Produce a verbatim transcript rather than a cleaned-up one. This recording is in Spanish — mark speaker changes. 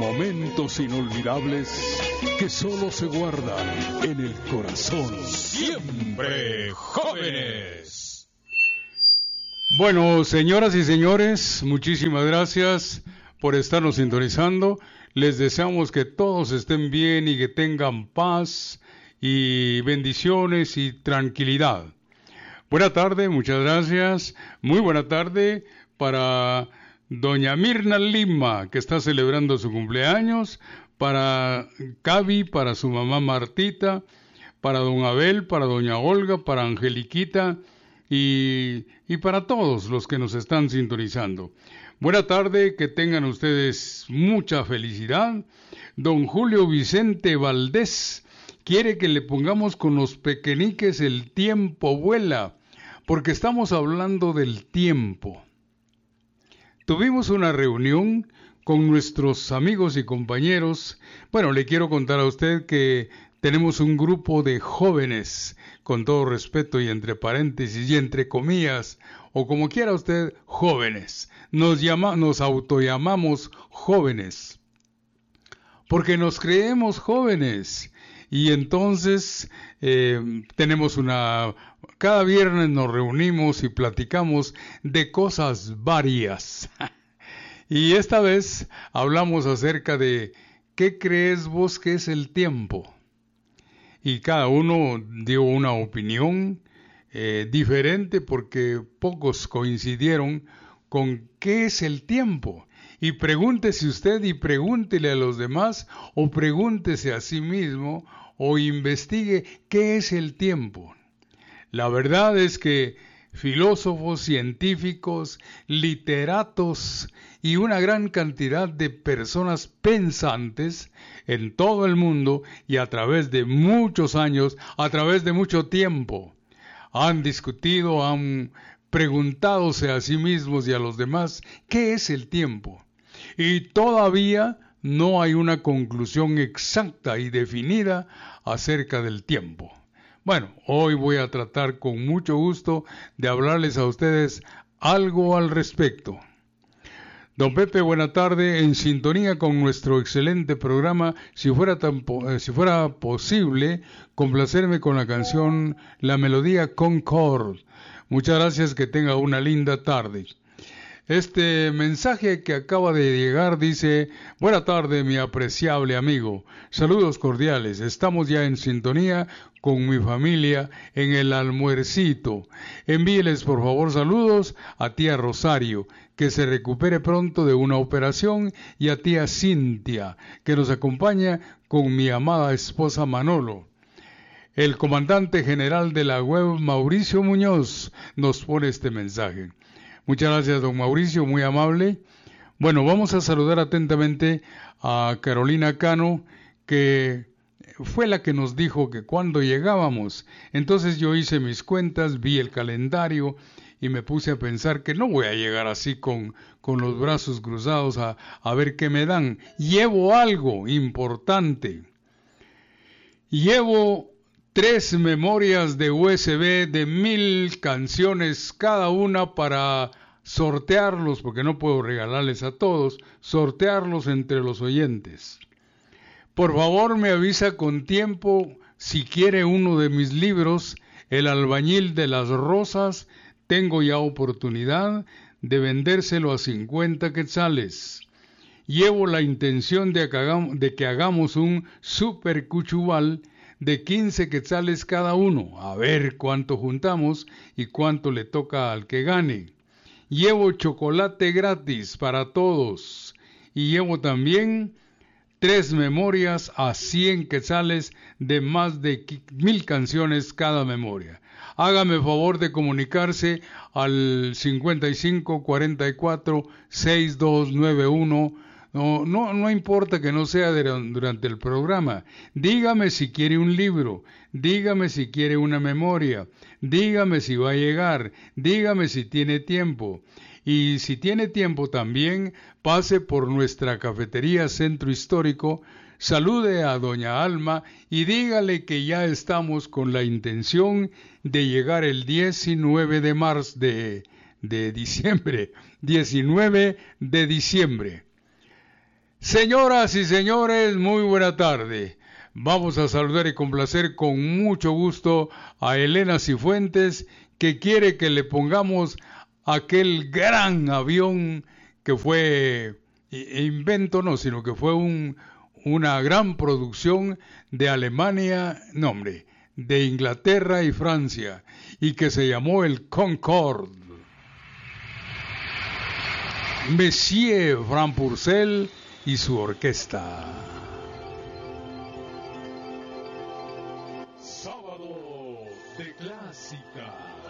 Speaker 1: Momentos inolvidables que solo se guardan en el corazón. Siempre jóvenes.
Speaker 2: Bueno, señoras y señores, muchísimas gracias por estarnos sintonizando. Les deseamos que todos estén bien y que tengan paz y bendiciones y tranquilidad. Buena tarde, muchas gracias. Muy buena tarde para doña Mirna Lima, que está celebrando su cumpleaños, para Cavi, para su mamá Martita, para don Abel, para doña Olga, para Angeliquita y, y para todos los que nos están sintonizando. Buena tarde, que tengan ustedes mucha felicidad. Don Julio Vicente Valdés quiere que le pongamos con los pequeñiques El tiempo vuela, porque estamos hablando del tiempo. Tuvimos una reunión con nuestros amigos y compañeros. Bueno, le quiero contar a usted que tenemos un grupo de jóvenes, con todo respeto y entre paréntesis y entre comillas, o como quiera usted, jóvenes. Nos llama, nos autollamamos jóvenes, porque nos creemos jóvenes. Y entonces eh, tenemos una... Cada viernes nos reunimos y platicamos de cosas varias. Y esta vez hablamos acerca de ¿qué crees vos que es el tiempo? Y cada uno dio una opinión eh, diferente porque pocos coincidieron con qué es el tiempo. Y pregúntese usted y pregúntele a los demás o pregúntese a sí mismo o investigue qué es el tiempo. La verdad es que filósofos, científicos, literatos y una gran cantidad de personas pensantes en todo el mundo y a través de muchos años, a través de mucho tiempo, han discutido, han preguntadose a sí mismos y a los demás qué es el tiempo. Y todavía no hay una conclusión exacta y definida acerca del tiempo. Bueno, hoy voy a tratar con mucho gusto de hablarles a ustedes algo al respecto. Don Pepe, buena tarde, en sintonía con nuestro excelente programa. Si fuera, tan po- si fuera posible, complacerme con la canción La Melodía Concord. Muchas gracias, que tenga una linda tarde. Este mensaje que acaba de llegar dice: buena tarde, mi apreciable amigo. Saludos cordiales. Estamos ya en sintonía con mi familia en el almuercito. Envíeles por favor saludos a tía Rosario, que se recupere pronto de una operación, y a tía Cintia, que nos acompaña con mi amada esposa Manolo. El comandante general de la web, Mauricio Muñoz, nos pone este mensaje. Muchas gracias, don Mauricio, muy amable. Bueno, vamos a saludar atentamente a Carolina Cano, que fue la que nos dijo que cuando llegábamos. Entonces yo hice mis cuentas, vi el calendario y me puse a pensar que no voy a llegar así con, con los brazos cruzados a, a ver qué me dan. Llevo algo importante. Llevo tres memorias de U S B de mil canciones cada una para sortearlos, porque no puedo regalarles a todos, sortearlos entre los oyentes. Por favor, me avisa con tiempo si quiere uno de mis libros, El albañil de las rosas. Tengo ya oportunidad de vendérselo a cincuenta quetzales. Llevo la intención de que hagamos, de que hagamos un super cuchubal de quince quetzales cada uno, a ver cuánto juntamos y cuánto le toca al que gane. Llevo chocolate gratis para todos y llevo también tres memorias a cien quetzales de más de mil canciones cada memoria. Hágame favor de comunicarse al cincuenta y cinco cuarenta y cuatro sesenta y dos noventa y uno. No, no, no importa que no sea de, durante el programa. Dígame si quiere un libro, dígame si quiere una memoria, dígame si va a llegar, dígame si tiene tiempo. Y si tiene tiempo también, pase por nuestra cafetería Centro Histórico, salude a doña Alma y dígale que ya estamos con la intención de llegar el diecinueve de marzo de, de diciembre, diecinueve de diciembre. Señoras y señores, muy buena tarde. Vamos a saludar y complacer con mucho gusto a Elena Cifuentes, que quiere que le pongamos aquel gran avión que fue invento, no, sino que fue un, una gran producción de Alemania, no hombre, de Inglaterra y Francia, y que se llamó el Concorde. Monsieur Franck Purcell y su orquesta.
Speaker 1: Sábado de Clásica.